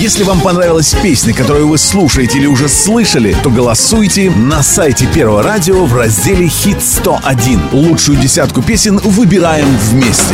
Если вам понравилась песня, которую вы слушаете или уже слышали, то голосуйте на сайте Первого радио в разделе «Хит 101». Лучшую десятку песен выбираем вместе.